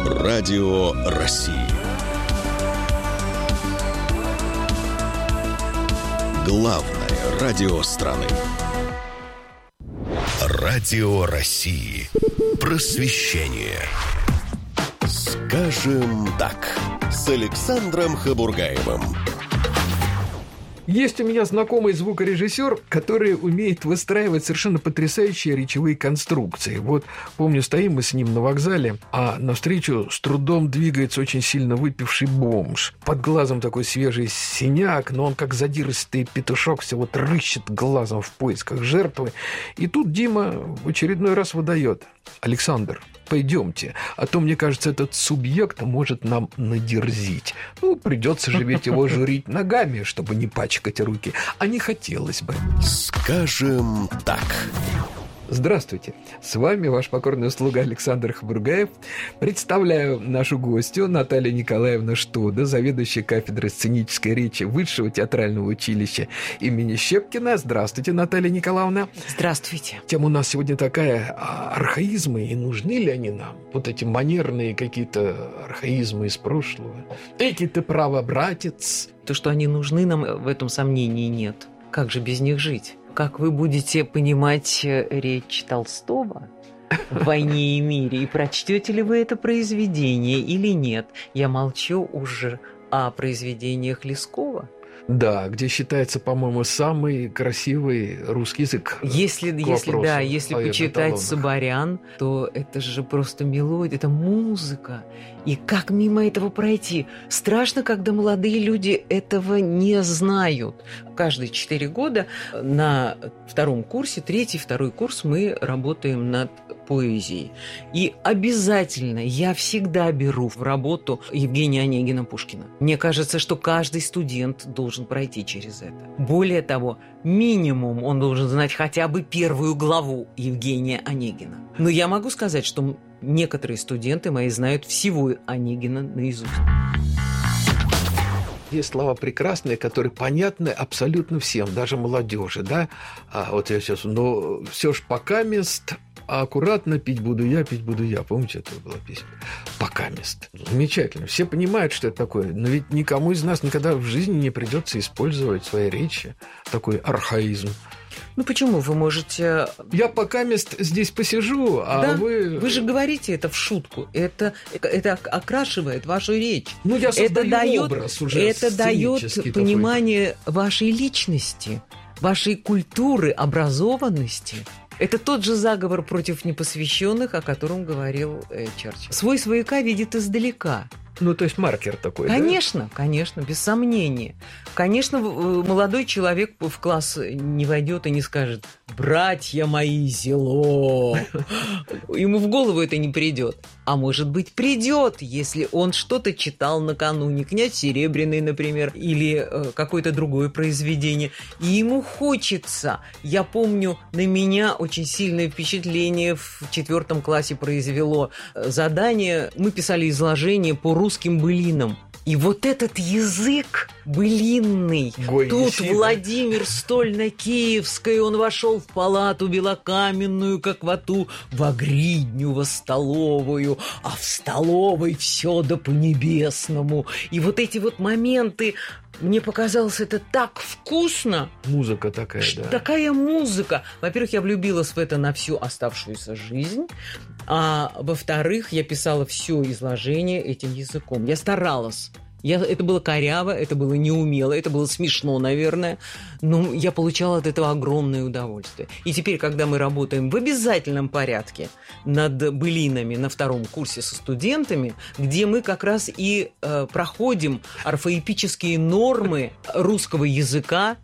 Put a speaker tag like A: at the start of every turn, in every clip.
A: Радио России. Главное радио страны. Радио России. Просвещение. Скажем так. С Александром Хабургаевым.
B: Есть у меня знакомый звукорежиссер, который умеет выстраивать совершенно потрясающие речевые конструкции. Вот, помню, стоим мы с ним на вокзале, а навстречу с трудом двигается очень сильно выпивший бомж. Под глазом такой свежий синяк, но он как задиристый петушок все вот рыщет глазом в поисках жертвы. И тут Дима в очередной раз выдает: «Александр, пойдемте, а то, мне кажется, этот субъект может нам надерзить. Ну, придется же ведь его журить ногами, чтобы не пачкать руки, а не хотелось бы».
A: Скажем так.
B: Здравствуйте, с вами ваш покорный слуга Александр Хабургаев. Представляю нашу гостью Наталья Николаевна Штода, заведующая кафедрой сценической речи Высшего театрального училища имени Щепкина. Здравствуйте, Наталья Николаевна.
C: Здравствуйте.
B: Тема у нас сегодня такая: архаизмы, и нужны ли они нам? Вот эти манерные какие-то архаизмы из прошлого. Эки ты право, братец.
C: То, что они нужны нам, в этом сомнений нет. Как же без них жить? Как вы будете понимать речь Толстого в «Войне и мире», и прочтете ли вы это произведение или нет? Я молчу уже о произведениях Лескова.
B: Да, где считается, по-моему, самый красивый русский язык.
C: Если почитать Соборян, то это же просто мелодия, это музыка. И как мимо этого пройти? Страшно, когда молодые люди этого не знают. Каждые 4 года на втором курсе, 3-й, 2-й курс, мы работаем над поэзией. И обязательно я всегда беру в работу Евгения Онегина Пушкина. Мне кажется, что каждый студент должен пройти через это. Более того, минимум он должен знать хотя бы 1 главу Евгения Онегина. Но я могу сказать, что некоторые студенты мои знают всего Онегина наизусть.
B: Есть слова прекрасные, которые понятны абсолютно всем, даже молодежи, да? Вот я сейчас, но все ж покамест, аккуратно пить буду я. Помните, это была песня? Покамест. Замечательно. Все понимают, что это такое, но ведь никому из нас никогда в жизни не придется использовать в своей речи такой архаизм.
C: Ну почему? Вы можете...
B: Я покамест здесь посижу, а
C: да,
B: вы...
C: Вы же говорите это в шутку. Это окрашивает вашу речь.
B: Ну, я создаю
C: это дает,
B: образ уже.
C: Это дает понимание вашей личности, вашей культуры, образованности. Это тот же заговор против непосвященных, о котором говорил Черчилль. Свой свояка видит издалека.
B: Ну, то есть маркер такой,
C: конечно, да? Конечно, без сомнения. Конечно, молодой человек в класс не войдет и не скажет: «Братья мои, зело». Ему в голову это не придет. А может быть, придет, если он что-то читал накануне, «Князь Серебряный», например, или какое-то другое произведение. И ему хочется. Я помню, на меня очень сильное впечатление в 4 классе произвело задание. Мы писали изложение по русским былинам. И вот этот язык былинный. Тут Владимир Стольно-Киевский, он вошел в палату белокаменную, как в ату, во гридню, во столовую, а в столовой все да по-небесному. И вот эти вот моменты, мне показалось, это так вкусно.
B: Музыка такая, да.
C: Такая музыка. Во-первых, я влюбилась в это на всю оставшуюся жизнь. А во-вторых, я писала все изложение этим языком. Я старалась. Это было коряво, это было неумело, это было смешно, наверное, но я получала от этого огромное удовольствие. И теперь, когда мы работаем в обязательном порядке над былинами на 2 курсе со студентами, где мы как раз и проходим орфоэпические нормы русского языка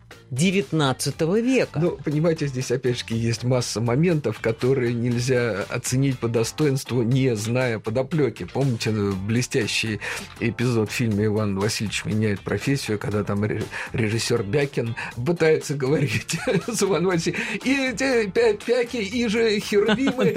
C: XIX века.
B: Ну, понимаете, здесь опять-таки есть масса моментов, которые нельзя оценить по достоинству, не зная подоплеки. Помните блестящий эпизод в фильме «Иван Васильевич меняет профессию», когда там режиссер Бякин пытается говорить с Иваном Васильевичем: «И те 5 пяки, и же херувимы».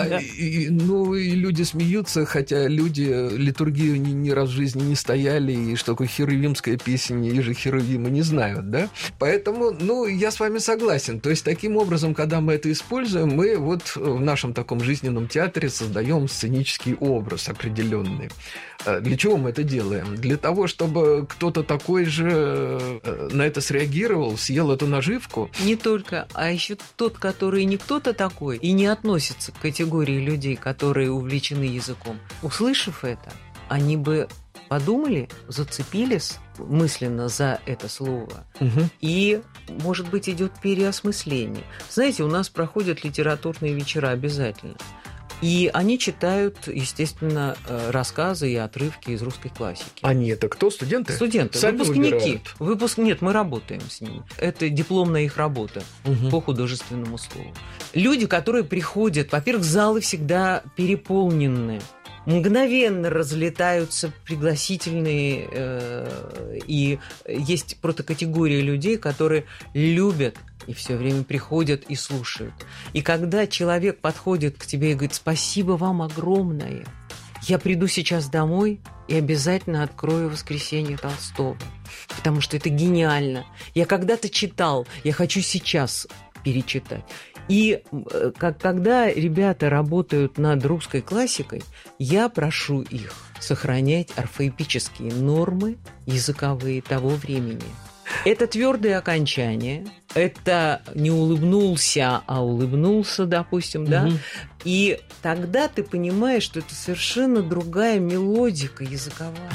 B: Ну, и люди смеются, хотя люди литургию ни раз в жизни не стояли, и что такое херувимская песня, и же херувимы не знают, да? Поэтому Поэтому, я с вами согласен. То есть, таким образом, когда мы это используем, мы вот в нашем таком жизненном театре создаем сценический образ определенный. Для чего мы это делаем? Для того, чтобы кто-то такой же на это среагировал, съел эту наживку?
C: Не только, а еще тот, который не кто-то такой и не относится к категории людей, которые увлечены языком. Услышав это, они бы подумали, зацепились мысленно за это слово. И, может быть, идет переосмысление. Знаете, у нас проходят литературные вечера обязательно. И они читают, естественно, рассказы и отрывки из русской классики.
B: Они это кто? Студенты?
C: Студенты,
B: сами
C: выпускники. Нет, мы работаем с ними. Это дипломная их работа по художественному слову. Люди, которые приходят, во-первых, залы всегда переполнены. Мгновенно разлетаются пригласительные, и есть просто категория людей, которые любят и все время приходят и слушают. И когда человек подходит к тебе и говорит: спасибо вам огромное, я приду сейчас домой и обязательно открою «Воскресенье» Толстого, потому что это гениально. Я когда-то читал, я хочу сейчас перечитать. И когда ребята работают над русской классикой, я прошу их сохранять орфоэпические нормы языковые того времени. Это твердые окончания, это не улыбнулся, а улыбнулся, допустим, да? И тогда ты понимаешь, что это совершенно другая мелодика языковая.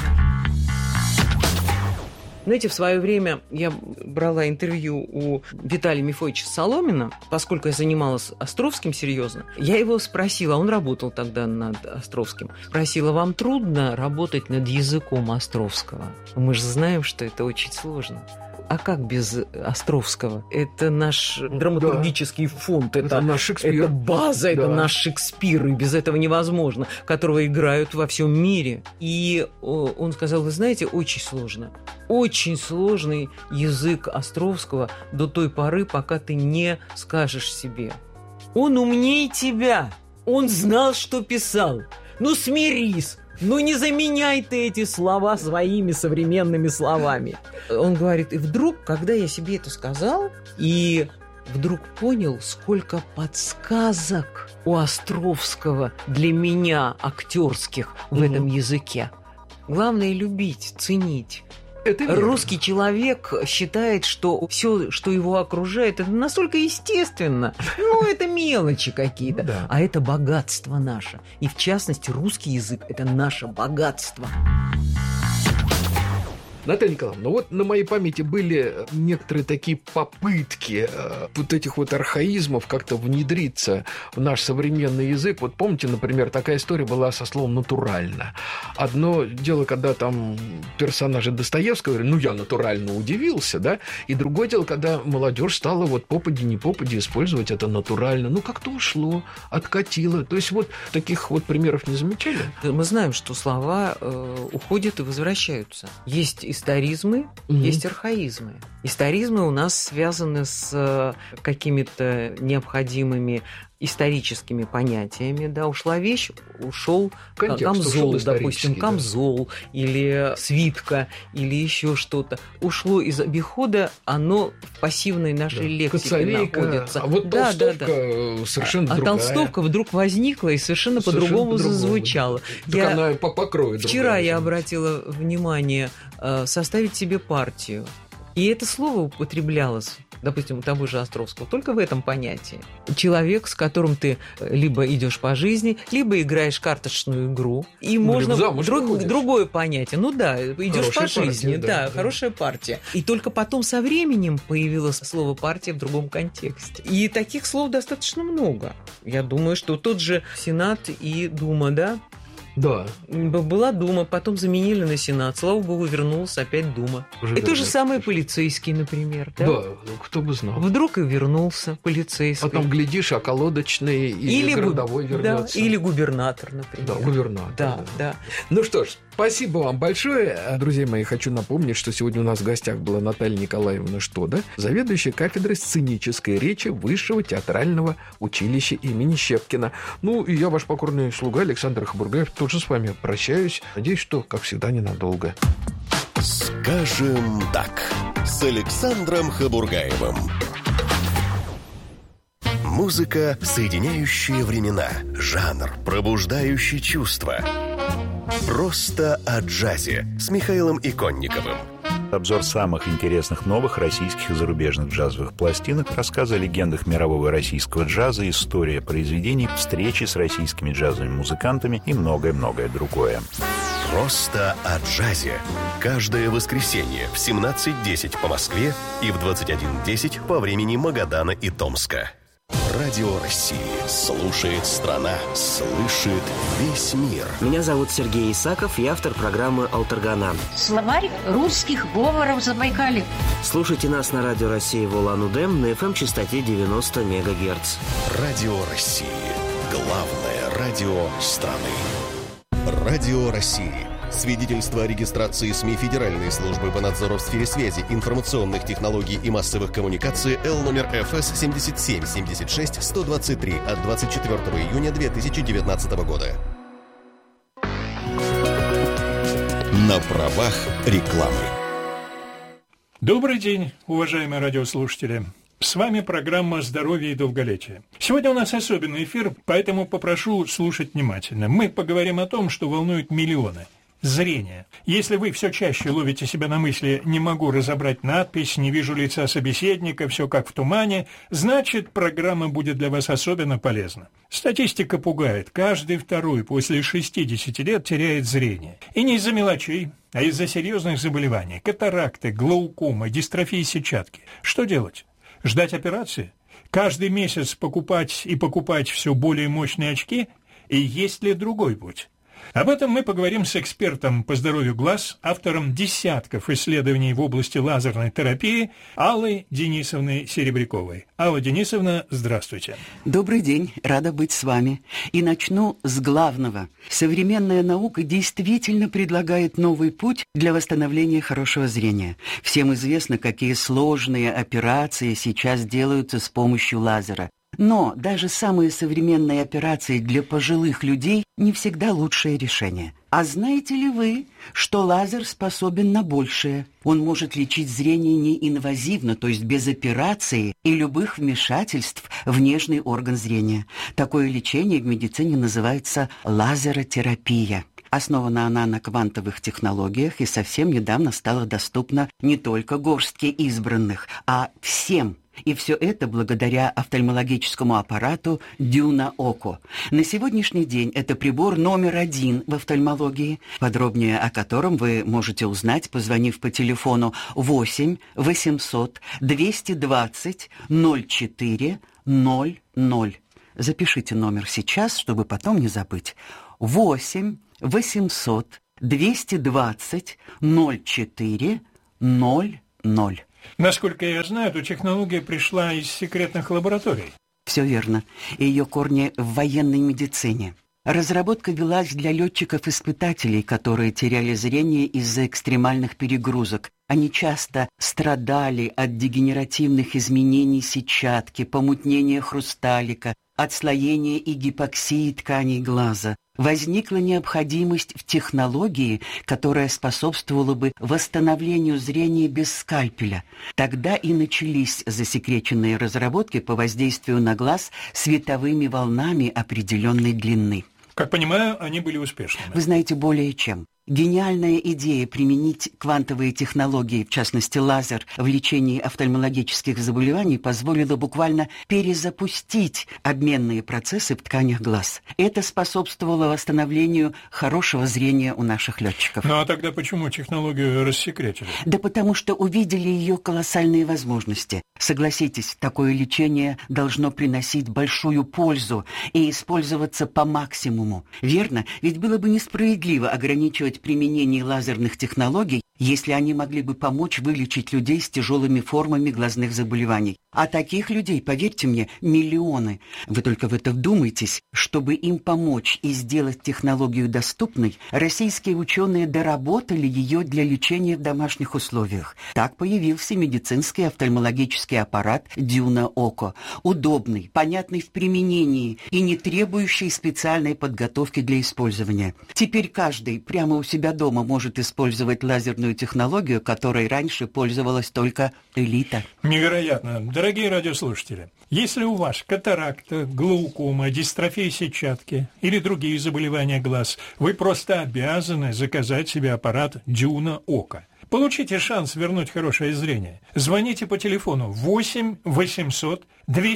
C: Знаете, в свое время я брала интервью у Виталия Мефодича Соломина, поскольку я занималась Островским серьезно. Я его спросила, он работал тогда над Островским, спросила: вам трудно работать над языком Островского? Мы же знаем, что это очень сложно. А как без Островского? Это наш драматургический фонд, это наш Шекспир. Это база, это наш Шекспир, и без этого невозможно, которого играют во всем мире. И он сказал: вы знаете, очень сложно. Очень сложный язык Островского до той поры, пока ты не скажешь себе: он умнее тебя, он знал, что писал. Ну смирись! Ну не заменяй ты эти слова своими современными словами. Он говорит: и вдруг, когда я себе это сказал, и вдруг понял, сколько подсказок у Островского для меня актерских в этом языке. Главное любить, ценить. Русский человек считает, что все, что его окружает, это настолько естественно. Это мелочи какие-то. Да. А это богатство наше. И в частности, русский язык – это наше богатство.
B: Наталья Николаевна, вот на моей памяти были некоторые такие попытки вот этих вот архаизмов как-то внедриться в наш современный язык. Вот помните, например, такая история была со словом «натурально». Одно дело, когда там персонажи Достоевского говорят: я натурально удивился, да? И другое дело, когда молодежь стала вот попади, не попади использовать это натурально. Как-то ушло, откатило. То есть вот таких вот примеров не замечали?
C: Мы знаем, что слова уходят и возвращаются. Есть историзмы, есть архаизмы. Историзмы у нас связаны с какими-то необходимыми историческими понятиями. Да, ушла вещь, ушел камзол, допустим, камзол, или свитка, или еще что-то. Ушло из обихода, оно в пассивной нашей лексике
B: Коцовейка,
C: находится.
B: А вот толстовка совершенно другая.
C: А толстовка вдруг возникла и совершенно по-другому зазвучала.
B: Она по покрою другая.
C: Вчера я обратила внимание составить себе партию. И это слово употреблялось, допустим, у того же Островского, только в этом понятии. Человек, с которым ты либо идешь по жизни, либо играешь карточную игру. И можно другое понятие. Идешь по жизни, да, хорошая партия. И только потом со временем появилось слово «партия» в другом контексте. И таких слов достаточно много. Я думаю, что тот же Сенат и Дума, да?
B: Да.
C: Была Дума, потом заменили на Сенат. Слава богу, вернулся опять Дума. И то же самое полицейский, например. Да,
B: кто бы знал.
C: Вдруг и вернулся полицейский.
B: Потом, глядишь, околодочный или городовой вернется.
C: Да, или губернатор, например.
B: Да, губернатор.
C: Да.
B: Ну что ж, спасибо вам большое. Друзья мои, хочу напомнить, что сегодня у нас в гостях была Наталья Николаевна Штода, заведующая кафедрой сценической речи Высшего театрального училища имени Щепкина. И я, ваш покорный слуга Александр Хабургаев, тоже с вами прощаюсь. Надеюсь, что, как всегда, ненадолго.
A: Скажем так. с Александром Хабургаевым. Музыка, соединяющая времена, жанр, пробуждающий чувства. Просто о джазе с Михаилом Иконниковым.
D: Обзор самых интересных новых российских и зарубежных джазовых пластинок, рассказы о легендах мирового и российского джаза, история произведений, встречи с российскими джазовыми музыкантами и многое-многое другое.
A: Просто о джазе. Каждое воскресенье в 17:10 по Москве и в 21:10 по времени Магадана и Томска. Радио России. Слушает страна. Слышит весь мир.
E: Меня зовут Сергей Исаков, я автор программы «Алтаргана».
F: Словарь русских говоров Забайкалья.
E: Слушайте нас на Радио России в Улан-Удэ на FM-частоте 90 МГц.
A: Радио России. Главное радио страны. Радио России. Свидетельство о регистрации СМИ Федеральной службы по надзору в сфере связи, информационных технологий и массовых коммуникаций Л номер ФС 77-76-123 от 24 июня 2019 года. На правах рекламы.
G: Добрый день, уважаемые радиослушатели. С вами программа «Здоровье и долголетие». Сегодня у нас особенный эфир, поэтому попрошу слушать внимательно. Мы поговорим о том, что волнует миллионы. Зрение. Если вы все чаще ловите себя на мысли «не могу разобрать надпись», «не вижу лица собеседника», «все как в тумане», значит, программа будет для вас особенно полезна. Статистика пугает. Каждый второй после 60 лет теряет зрение. И не из-за мелочей, а из-за серьезных заболеваний. Катаракты, глаукома, дистрофии сетчатки. Что делать? Ждать операции? Каждый месяц покупать все более мощные очки? И есть ли другой путь? Об этом мы поговорим с экспертом по здоровью глаз, автором десятков исследований в области лазерной терапии Аллой Денисовной Серебряковой. Алла Денисовна, здравствуйте.
H: Добрый день, рада быть с вами. И начну с главного. Современная наука действительно предлагает новый путь для восстановления хорошего зрения. Всем известно, какие сложные операции сейчас делаются с помощью лазера. Но даже самые современные операции для пожилых людей не всегда лучшее решение. А знаете ли вы, что лазер способен на большее? Он может лечить зрение неинвазивно, то есть без операции и любых вмешательств в нежный орган зрения. Такое лечение в медицине называется лазеротерапия. Основана она на квантовых технологиях и совсем недавно стала доступна не только горстке избранных, а всем. И все это благодаря офтальмологическому аппарату Дюна Око. На сегодняшний день это прибор номер 1 в офтальмологии, подробнее о котором вы можете узнать, позвонив по телефону 8 800 220 04 00. Запишите номер сейчас, чтобы потом не забыть. 8 800 220 04 00.
G: Насколько я знаю, эта технология пришла из секретных лабораторий.
H: Все верно. Ее корни в военной медицине. Разработка велась для летчиков-испытателей, которые теряли зрение из-за экстремальных перегрузок. Они часто страдали от дегенеративных изменений сетчатки, помутнения хрусталика, отслоения и гипоксии тканей глаза. Возникла необходимость в технологии, которая способствовала бы восстановлению зрения без скальпеля. Тогда и начались засекреченные разработки по воздействию на глаз световыми волнами определенной длины.
G: Как понимаю, они были успешными.
H: Вы знаете, более чем. Гениальная идея применить квантовые технологии, в частности лазер, в лечении офтальмологических заболеваний позволила буквально перезапустить обменные процессы в тканях глаз. Это способствовало восстановлению хорошего зрения у наших летчиков.
G: Ну а тогда почему технологию рассекретили?
H: Да потому что увидели ее колоссальные возможности. Согласитесь, такое лечение должно приносить большую пользу и использоваться по максимуму. Верно? Ведь было бы несправедливо ограничивать применение лазерных технологий, если они могли бы помочь вылечить людей с тяжелыми формами глазных заболеваний. А таких людей, поверьте мне, миллионы. Вы только в это вдумайтесь. Чтобы им помочь и сделать технологию доступной, российские ученые доработали ее для лечения в домашних условиях. Так появился медицинский офтальмологический аппарат Дюна Око. Удобный, понятный в применении и не требующий специальной подготовки для использования. Теперь каждый прямо у себя дома может использовать лазерную современную технологию, которой раньше пользовалась только элита.
G: Невероятно. Дорогие радиослушатели, если у вас катаракта, глаукома, дистрофия сетчатки или другие заболевания глаз, вы просто обязаны заказать себе аппарат «Дюна Ока». Получите шанс вернуть хорошее зрение. Звоните по телефону 8 800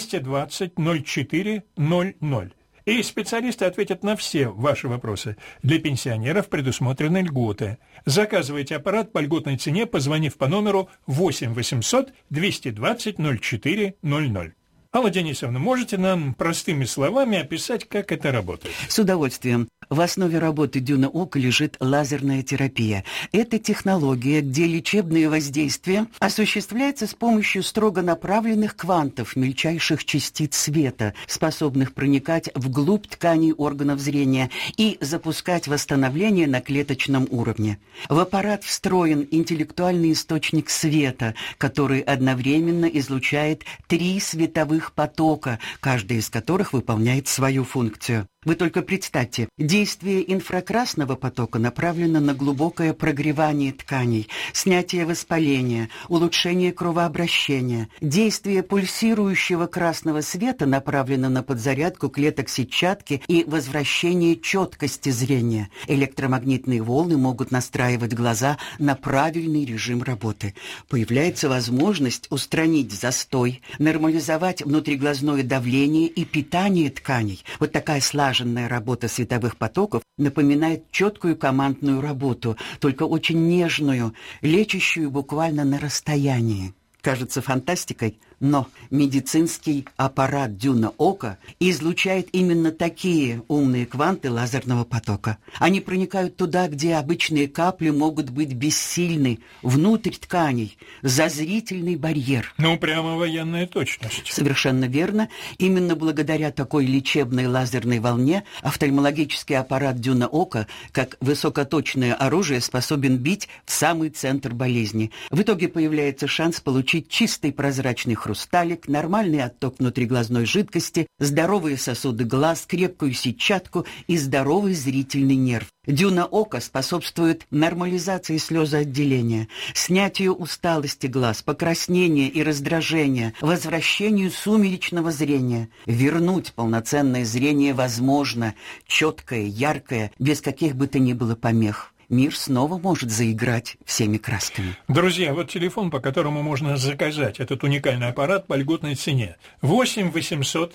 G: 220 04 00. И специалисты ответят на все ваши вопросы. Для пенсионеров предусмотрены льготы. Заказывайте аппарат по льготной цене, позвонив по номеру 8 800 220 04 00. Алла Денисовна, можете нам простыми словами описать, как это работает?
H: С удовольствием. В основе работы «Дюна Ока» лежит лазерная терапия. Это технология, где лечебное воздействие осуществляется с помощью строго направленных квантов мельчайших частиц света, способных проникать вглубь тканей органов зрения и запускать восстановление на клеточном уровне. В аппарат встроен интеллектуальный источник света, который одновременно излучает 3 световых потока, каждый из которых выполняет свою функцию. Вы только представьте, действие инфракрасного потока направлено на глубокое прогревание тканей, снятие воспаления, улучшение кровообращения. Действие пульсирующего красного света направлено на подзарядку клеток сетчатки и возвращение четкости зрения. Электромагнитные волны могут настраивать глаза на правильный режим работы. Появляется возможность устранить застой, нормализовать внутриглазное давление и питание тканей. Вот такая слаженная работа световых потоков напоминает четкую командную работу, только очень нежную, лечащую буквально на расстоянии. Кажется фантастикой, но медицинский аппарат «Дюна Ока» излучает именно такие умные кванты лазерного потока. Они проникают туда, где обычные капли могут быть бессильны, внутрь тканей, за зрительный барьер.
G: Ну, прямо военная точность.
H: Совершенно верно. Именно благодаря такой лечебной лазерной волне офтальмологический аппарат «Дюна Ока», как высокоточное оружие, способен бить в самый центр болезни. В итоге появляется шанс получить чистый прозрачный хрусталик, нормальный отток внутриглазной жидкости, здоровые сосуды глаз, крепкую сетчатку и здоровый зрительный нерв. «Дюна Ока» способствует нормализации слезоотделения, снятию усталости глаз, покраснения и раздражения, возвращению сумеречного зрения. Вернуть полноценное зрение возможно, четкое, яркое, без каких бы то ни было помех. Мир снова может заиграть всеми красками.
G: Друзья, вот телефон, по которому можно заказать этот уникальный аппарат по льготной цене. 8 800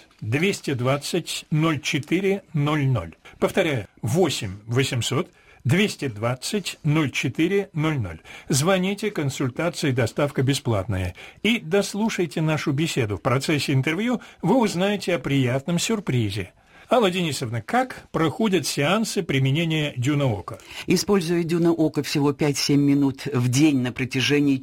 G: 220 04 00. Повторяю, 8 800 220 04 00. Звоните, консультация и доставка бесплатная. И дослушайте нашу беседу. В процессе интервью вы узнаете о приятном сюрпризе. Алла Денисовна, как проходят сеансы применения «Дюна Ока»?
H: Используя «Дюна Ока» всего 5-7 минут в день на протяжении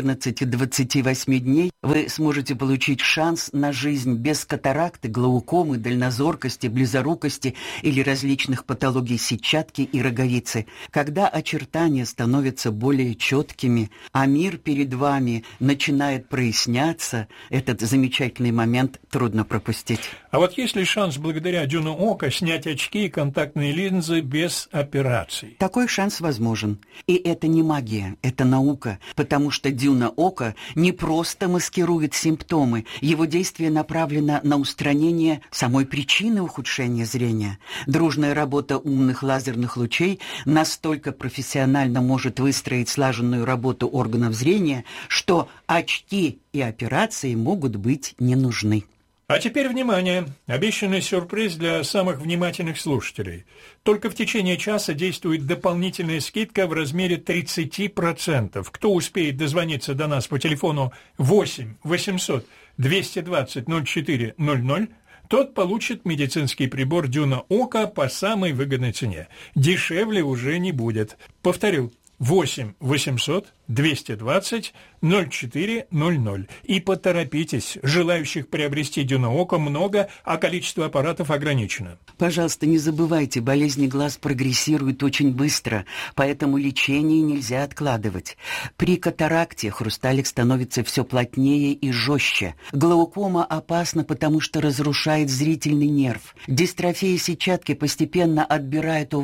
H: 14-28 дней, вы сможете получить шанс на жизнь без катаракты, глаукомы, дальнозоркости, близорукости или различных патологий сетчатки и роговицы. Когда очертания становятся более четкими, а мир перед вами начинает проясняться, этот замечательный момент трудно пропустить.
G: А вот есть ли шанс благодаря «Дюна Ока» снять очки и контактные линзы без операций?
H: Такой шанс возможен. И это не магия, это наука, потому что «Дюна Ока» не просто маскирует симптомы, его действие направлено на устранение самой причины ухудшения зрения. Дружная работа умных лазерных лучей настолько профессионально может выстроить слаженную работу органов зрения, что очки и операции могут быть не нужны.
G: А теперь внимание! Обещанный сюрприз для самых внимательных слушателей. Только в течение часа действует дополнительная скидка в размере 30%. Кто успеет дозвониться до нас по телефону 8 800 220 04 00, тот получит медицинский прибор «Дюна Ока» по самой выгодной цене. Дешевле уже не будет. Повторю. 8 800 220 04 00. И поторопитесь, желающих приобрести «Дюна Ока» много, а количество аппаратов ограничено.
H: Пожалуйста, не забывайте, болезни глаз прогрессируют очень быстро, поэтому лечение нельзя откладывать. При катаракте хрусталик становится все плотнее и жестче. Глаукома опасна, потому что разрушает зрительный нерв. Дистрофия сетчатки постепенно отбирает у вас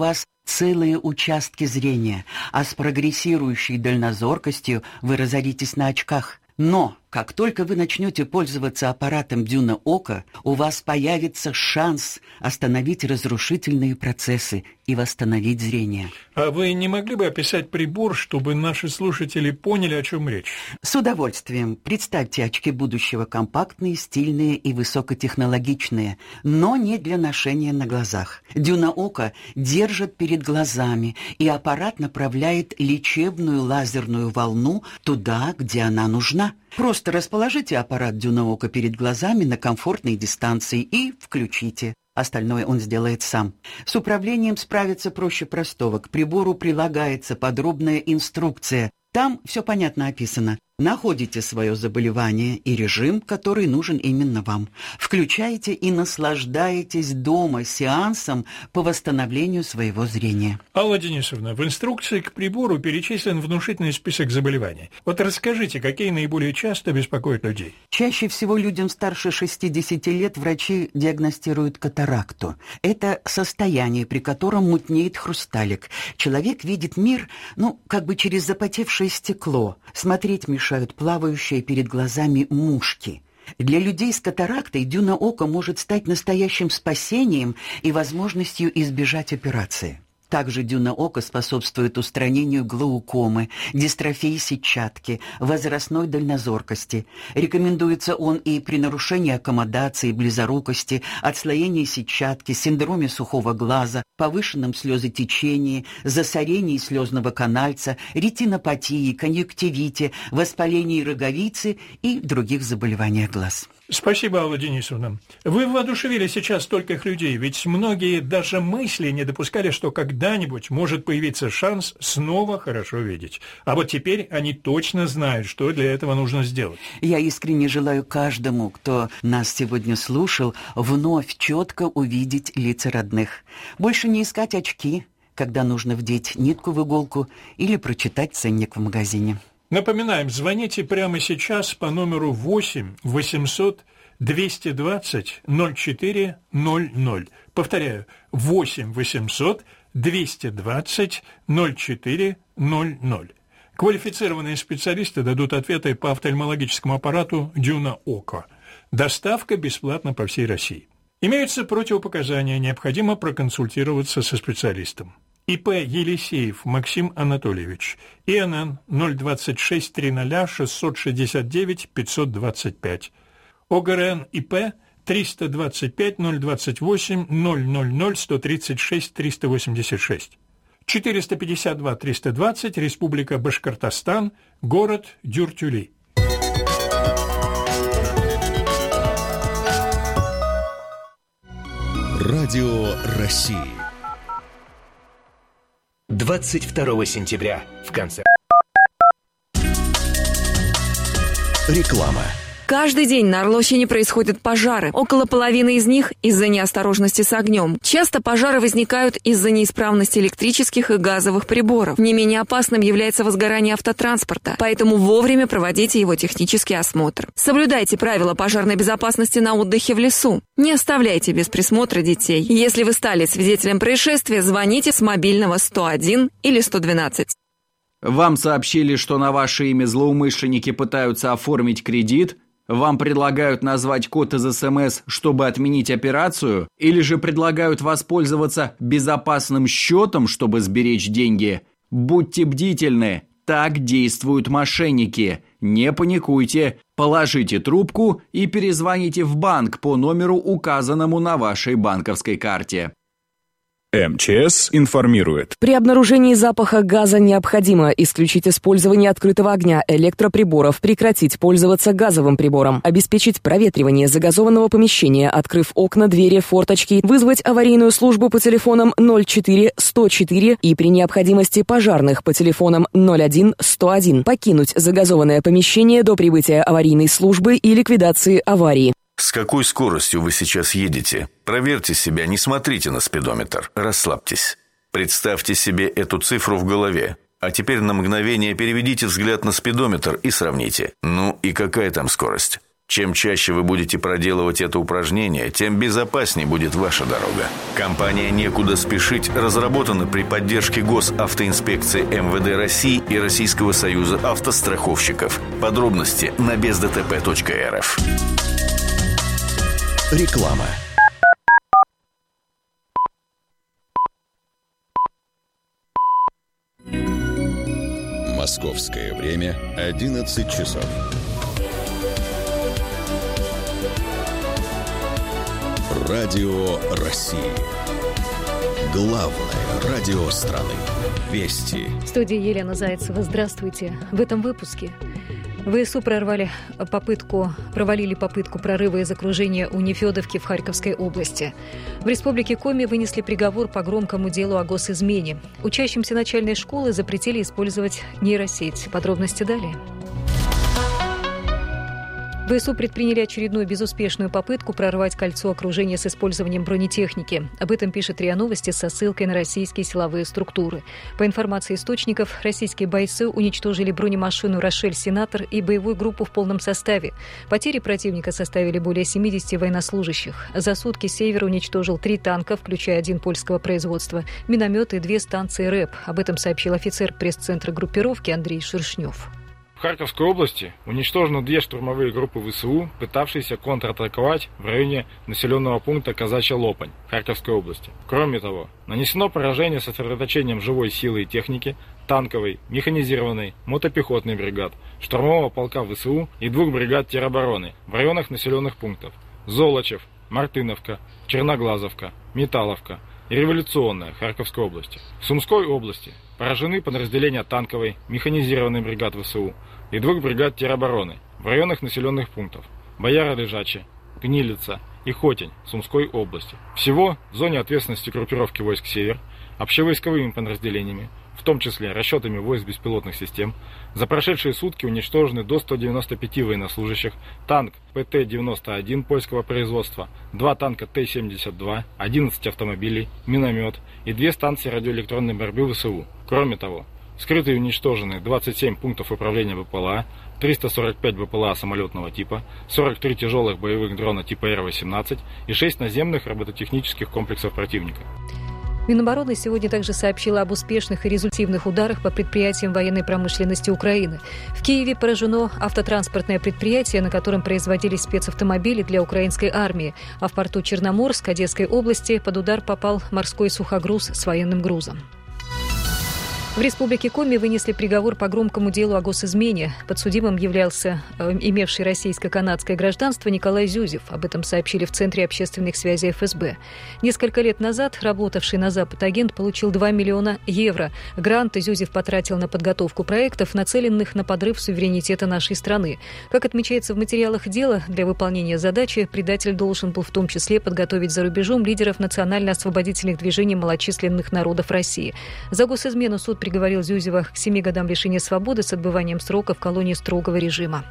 H: целые участки зрения, а с прогрессирующей дальнозоркостью вы разоритесь на очках. Но как только вы начнете пользоваться аппаратом Дюна Ока, у вас появится шанс остановить разрушительные процессы и восстановить зрение.
G: А вы не могли бы описать прибор, чтобы наши слушатели поняли, о чем речь?
H: С удовольствием. Представьте очки будущего: компактные, стильные и высокотехнологичные, но не для ношения на глазах. Дюна Ока держит перед глазами, и аппарат направляет лечебную лазерную волну туда, где она нужна. Просто расположите аппарат Дюна Ока перед глазами на комфортной дистанции и включите. Остальное он сделает сам. С управлением справиться проще простого. К прибору прилагается подробная инструкция. Там все понятно описано. Находите свое заболевание и режим, который нужен именно вам. Включаете и наслаждаетесь дома сеансом по восстановлению своего зрения.
G: Алла Денисовна, в инструкции к прибору перечислен внушительный список заболеваний. Вот расскажите, какие наиболее часто беспокоят людей?
H: Чаще всего людям старше 60 лет врачи диагностируют катаракту. Это состояние, при котором мутнеет хрусталик. Человек видит мир, как бы через запотевшее стекло. Смотреть мешают плавающие перед глазами мушки. Для людей с катарактой Дюна Ока может стать настоящим спасением и возможностью избежать операции. Также Дюна Ока способствует устранению глаукомы, дистрофии сетчатки, возрастной дальнозоркости. Рекомендуется он и при нарушении аккомодации, близорукости, отслоении сетчатки, синдроме сухого глаза, повышенном слезотечении, засорении слезного канальца, ретинопатии, конъюнктивите, воспалении роговицы и других заболеваниях глаз.
G: Спасибо, Алла Денисовна. Вы воодушевили сейчас стольких людей, ведь многие даже мысли не допускали, что когда-нибудь может появиться шанс снова хорошо видеть. А вот теперь они точно знают, что для этого нужно сделать.
H: Я искренне желаю каждому, кто нас сегодня слушал, вновь четко увидеть лица родных. Больше не искать очки, когда нужно вдеть нитку в иголку или прочитать ценник в магазине.
G: Напоминаем, звоните прямо сейчас по номеру 8 800 220 04 00. Повторяю, 8 800 220 04 00. Квалифицированные специалисты дадут ответы по офтальмологическому аппарату Дюна Ока. Доставка бесплатна по всей России. Имеются противопоказания, необходимо проконсультироваться со специалистом. ИП Елисеев Максим Анатольевич, ИНН 026 00 669 525, ОГРН ИП 325 028 000 136 386, 452 320, Республика Башкортостан, город Дюртюли.
A: Радио России.
I: 22 сентября в конце.
A: Реклама.
J: Каждый день на Орловщине происходят пожары. Около половины из них из-за неосторожности с огнем. Часто пожары возникают из-за неисправности электрических и газовых приборов. Не менее опасным является возгорание автотранспорта, поэтому вовремя проводите его технический осмотр. Соблюдайте правила пожарной безопасности на отдыхе в лесу. Не оставляйте без присмотра детей. Если вы стали свидетелем происшествия, звоните с мобильного 101 или 112.
K: Вам сообщили, что на ваше имя злоумышленники пытаются оформить кредит? Вам предлагают назвать код из СМС, чтобы отменить операцию? Или же предлагают воспользоваться безопасным счетом, чтобы сберечь деньги? Будьте бдительны, так действуют мошенники. Не паникуйте, положите трубку и перезвоните в банк по номеру, указанному на вашей банковской карте.
L: МЧС информирует.
M: При обнаружении запаха газа необходимо исключить использование открытого огня, электроприборов, прекратить пользоваться газовым прибором, обеспечить проветривание загазованного помещения, открыв окна, двери, форточки, вызвать аварийную службу по телефонам 04 104 и при необходимости пожарных по телефонам 01 101, покинуть загазованное помещение до прибытия аварийной службы и ликвидации аварии.
N: С какой скоростью вы сейчас едете? Проверьте себя, не смотрите на спидометр. Расслабьтесь. Представьте себе эту цифру в голове. А теперь на мгновение переведите взгляд на спидометр и сравните. Ну и какая там скорость? Чем чаще вы будете проделывать это упражнение, тем безопаснее будет ваша дорога. Компания «Некуда спешить» разработана при поддержке Госавтоинспекции МВД России и Российского союза автостраховщиков. Подробности на бездтп.рф.
A: Реклама. Московское время 11 часов. Радио России. Главное радио страны. Вести.
O: В студии Елена Зайцева. Здравствуйте. В этом выпуске ВСУ провалили попытку прорыва из окружения у Нефедовки в Харьковской области. В Республике Коми вынесли приговор по громкому делу о госизмене. Учащимся начальной школы запретили использовать нейросеть. Подробности далее. ВСУ предприняли очередную безуспешную попытку прорвать кольцо окружения с использованием бронетехники. Об этом пишет РИА Новости со ссылкой на российские силовые структуры. По информации источников, российские бойцы уничтожили бронемашину «Рошель Сенатор» и боевую группу в полном составе. Потери противника составили более 70 военнослужащих. За сутки «Север» уничтожил 3 танка, включая 1 польского производства, минометы и 2 станции РЭП. Об этом сообщил офицер пресс-центра группировки Андрей Шершнев.
P: В Харьковской области уничтожено 2 штурмовые группы ВСУ, пытавшиеся контратаковать в районе населенного пункта Казачья Лопань Харьковской области. Кроме того, нанесено поражение с сосредоточением живой силы и техники, танковой, механизированной, мотопехотной бригад, штурмового полка ВСУ и 2 бригад теробороны в районах населенных пунктов Золочев, Мартыновка, Черноглазовка, Металловка и Революционная Харьковской области. В Сумской области поражены подразделения танковой, механизированной бригад ВСУ и 2 бригад теробороны в районах населенных пунктов Бояро-Лежаче, Гнилица и Хотень Сумской области. Всего в зоне ответственности группировки войск «Север» общевойсковыми подразделениями, в том числе расчетами войск беспилотных систем, за прошедшие сутки уничтожены до 195 военнослужащих, танк ПТ-91 польского производства, 2 танка Т-72, 11 автомобилей, миномет и 2 станции радиоэлектронной борьбы ВСУ. Кроме того, вскрыты и уничтожены 27 пунктов управления БПЛА, 345 БПЛА самолетного типа, 43 тяжелых боевых дрона типа Р-18 и 6 наземных робототехнических комплексов противника.
O: Минобороны сегодня также сообщила об успешных и результативных ударах по предприятиям военной промышленности Украины. В Киеве поражено автотранспортное предприятие, на котором производились спецавтомобили для украинской армии, а в порту Черноморск Одесской области под удар попал морской сухогруз с военным грузом. В Республике Коми вынесли приговор по громкому делу о госизмене. Подсудимым являлся имевший российско-канадское гражданство Николай Зюзев. Об этом сообщили в Центре общественных связей ФСБ. Несколько лет назад работавший на Запад агент получил 2 миллиона евро. Грант Зюзев потратил на подготовку проектов, нацеленных на подрыв суверенитета нашей страны. Как отмечается в материалах дела, для выполнения задачи предатель должен был в том числе подготовить за рубежом лидеров национально-освободительных движений малочисленных народов России. За госизмену суд приговорил Зюзева к 7 годам лишения свободы с отбыванием срока в колонии строгого режима.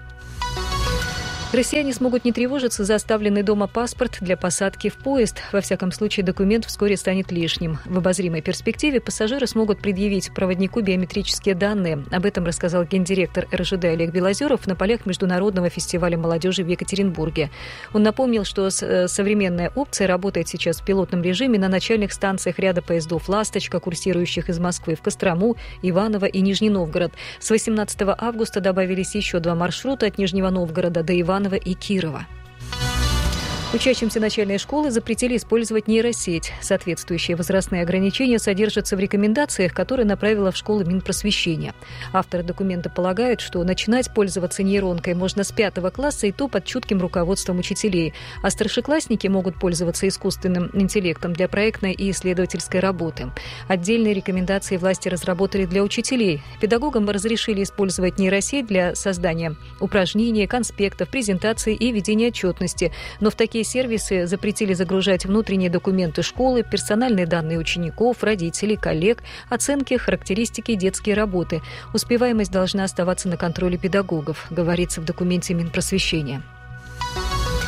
O: Россияне смогут не тревожиться за оставленный дома паспорт для посадки в поезд. Во всяком случае, документ вскоре станет лишним. В обозримой перспективе пассажиры смогут предъявить проводнику биометрические данные. Об этом рассказал гендиректор РЖД Олег Белозеров на полях Международного фестиваля молодежи в Екатеринбурге. Он напомнил, что современная опция работает сейчас в пилотном режиме на начальных станциях ряда поездов «Ласточка», курсирующих из Москвы в Кострому, Иваново и Нижний Новгород. С 18 августа добавились еще 2 маршрута от Нижнего Новгорода до Иваново и Кирова. Учащимся начальной школы запретили использовать нейросеть. Соответствующие возрастные ограничения содержатся в рекомендациях, которые направила в школы Минпросвещения. Авторы документа полагают, что начинать пользоваться нейронкой можно с 5 класса и то под чутким руководством учителей. А старшеклассники могут пользоваться искусственным интеллектом для проектной и исследовательской работы. Отдельные рекомендации власти разработали для учителей. Педагогам разрешили использовать нейросеть для создания упражнений, конспектов, презентаций и ведения отчетности. Но в такие сервисы запретили загружать внутренние документы школы, персональные данные учеников, родителей, коллег, оценки, характеристики, детские работы. Успеваемость должна оставаться на контроле педагогов, говорится в документе Минпросвещения.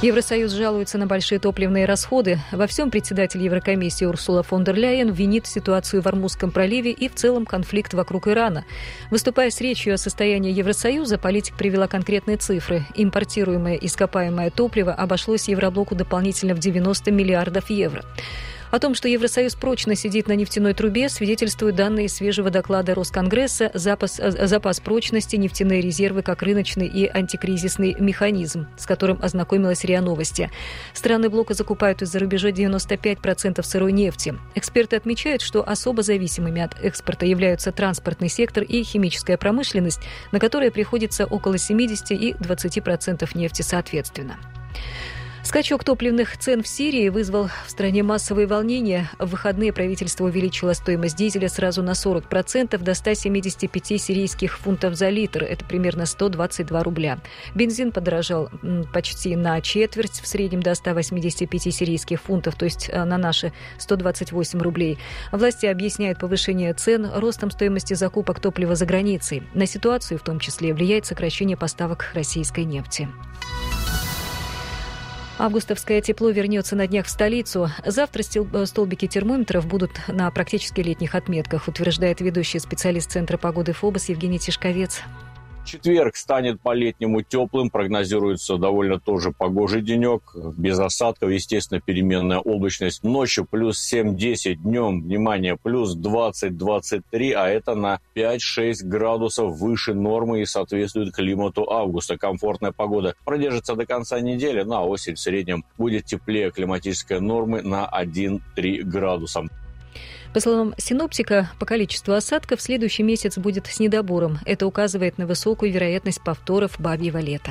O: Евросоюз жалуется на большие топливные расходы. Во всем председатель Еврокомиссии Урсула фон дер Ляйен винит ситуацию в Ормузском проливе и в целом конфликт вокруг Ирана. Выступая с речью о состоянии Евросоюза, политик привела конкретные цифры. Импортируемое ископаемое топливо обошлось Евроблоку дополнительно в 90 миллиардов евро. О том, что Евросоюз прочно сидит на нефтяной трубе, свидетельствуют данные свежего доклада Росконгресса «Запас прочности, нефтяные резервы как рыночный и антикризисный механизм», с которым ознакомилась РИА Новости. Страны блока закупают из-за рубежа 95% сырой нефти. Эксперты отмечают, что особо зависимыми от экспорта являются транспортный сектор и химическая промышленность, на которые приходится около 70 и 20% нефти соответственно. Скачок топливных цен в Сирии вызвал в стране массовые волнения. В выходные правительство увеличило стоимость дизеля сразу на 40% до 175 сирийских фунтов за литр. Это примерно 122 рубля. Бензин подорожал почти на четверть, в среднем до 185 сирийских фунтов, то есть на наши 128 рублей. Власти объясняют повышение цен ростом стоимости закупок топлива за границей. На ситуацию в том числе влияет сокращение поставок российской нефти. Августовское тепло вернется на днях в столицу. Завтра столбики термометров будут на практически летних отметках, утверждает ведущий специалист Центра погоды ФОБОС Евгений Тишковец.
Q: Четверг станет по-летнему теплым, прогнозируется довольно тоже погожий денек, без осадков, естественно, переменная облачность. Ночью плюс 7-10, днем, внимание, плюс 20-23, а это на 5-6 градусов выше нормы и соответствует климату августа. Комфортная погода продержится до конца недели, на осень в среднем будет теплее климатической нормы на 1-3 градуса.
O: По словам синоптика, по количеству осадков следующий месяц будет с недобором. Это указывает на высокую вероятность повторов бабьего лета.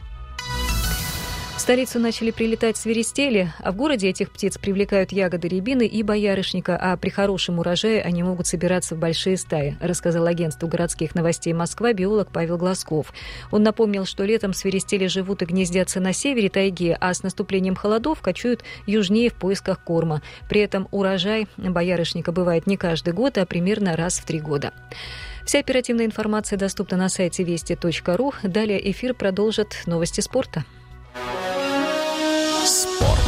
O: В столицу начали прилетать свиристели, а в городе этих птиц привлекают ягоды рябины и боярышника, а при хорошем урожае они могут собираться в большие стаи, рассказал агентству городских новостей Москва биолог Павел Глазков. Он напомнил, что летом свиристели живут и гнездятся на севере тайги, а с наступлением холодов кочуют южнее в поисках корма. При этом урожай боярышника бывает не каждый год, а примерно раз в 3 года. Вся оперативная информация доступна на сайте вести.ру. Далее эфир продолжат новости спорта.
A: Спорт.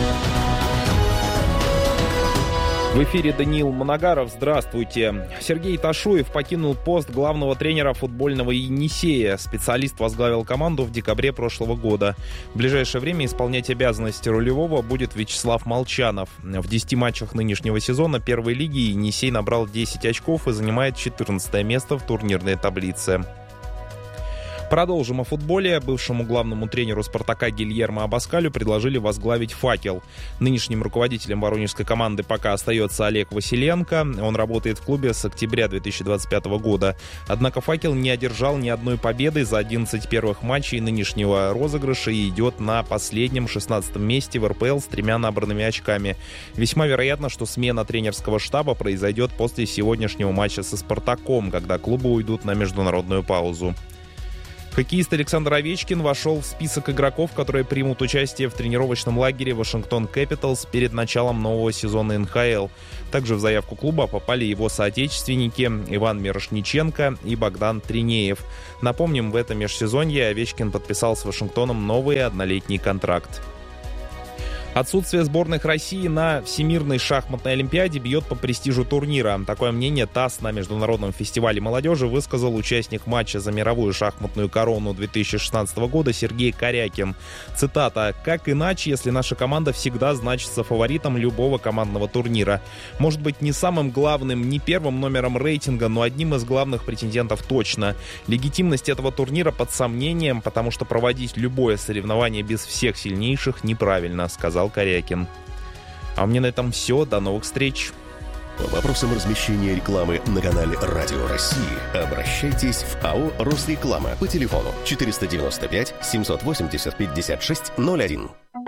R: В эфире Даниил Моногаров. Здравствуйте. Сергей Ташуев покинул пост главного тренера футбольного «Енисея». Специалист возглавил команду в декабре прошлого года. В ближайшее время исполнять обязанности рулевого будет Вячеслав Молчанов. В 10 матчах нынешнего сезона первой лиги «Енисей» набрал 10 очков и занимает 14 место в турнирной таблице. Продолжим о футболе. Бывшему главному тренеру «Спартака» Гильермо Абаскалю предложили возглавить «Факел». Нынешним руководителем воронежской команды пока остается Олег Василенко. Он работает в клубе с октября 2025 года. Однако «Факел» не одержал ни одной победы за 11 первых матчей нынешнего розыгрыша и идет на последнем 16-м месте в РПЛ с 3 набранными очками. Весьма вероятно, что смена тренерского штаба произойдет после сегодняшнего матча со «Спартаком», когда клубы уйдут на международную паузу. Хоккеист Александр Овечкин вошел в список игроков, которые примут участие в тренировочном лагере Вашингтон Кэпиталс перед началом нового сезона НХЛ. Также в заявку клуба попали его соотечественники Иван Мирошниченко и Богдан Тринеев. Напомним, в этом межсезонье Овечкин подписал с Вашингтоном новый 1-летний контракт. Отсутствие сборных России на Всемирной шахматной олимпиаде бьет по престижу турнира. Такое мнение ТАСС на Международном фестивале молодежи высказал участник матча за мировую шахматную корону 2016 года Сергей Корякин. Цитата: «Как иначе, если наша команда всегда значится фаворитом любого командного турнира? Может быть, не самым главным, не первым номером рейтинга, но одним из главных претендентов точно. Легитимность этого турнира под сомнением, потому что проводить любое соревнование без всех сильнейших неправильно», сказал Корякин. А мне на этом все. До новых встреч.
A: По вопросам размещения рекламы на канале Радио России обращайтесь в АО «Росреклама» по телефону 495 780 56 01.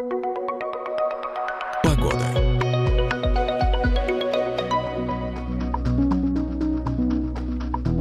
A: Погода.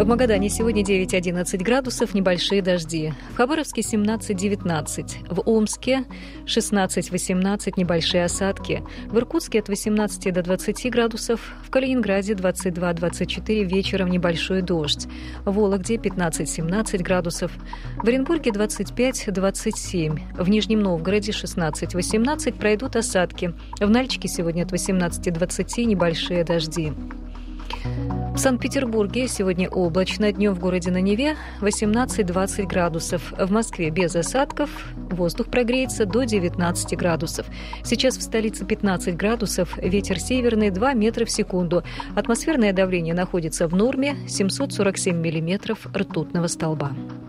O: В Магадане сегодня 9-11 градусов, небольшие дожди. В Хабаровске 17-19. В Омске 16-18, небольшие осадки. В Иркутске от 18 до 20 градусов. В Калининграде 22-24, вечером небольшой дождь. В Вологде 15-17 градусов. В Оренбурге 25-27. В Нижнем Новгороде 16-18, пройдут осадки. В Нальчике сегодня от 18-20, небольшие дожди. В Санкт-Петербурге сегодня облачно, днем в городе на Неве 18-20 градусов. В Москве без осадков, воздух прогреется до 19 градусов. Сейчас в столице 15 градусов, ветер северный 2 метра в секунду. Атмосферное давление находится в норме 747 миллиметров ртутного столба.